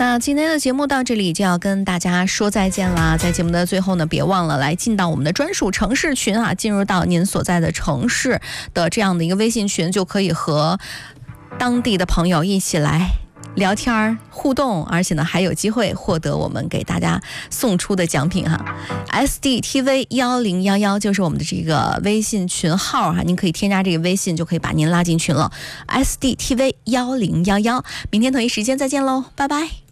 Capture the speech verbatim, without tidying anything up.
那今天的节目到这里就要跟大家说再见啦。在节目的最后呢，别忘了来进到我们的专属城市群啊，进入到您所在的城市的这样的一个微信群，就可以和当地的朋友一起来聊天互动，而且呢还有机会获得我们给大家送出的奖品哈。S D T V 一零一一就是我们的这个微信群号哈，您可以添加这个微信就可以把您拉进群了。S D T V 一零一一，明天同一时间再见喽，拜拜。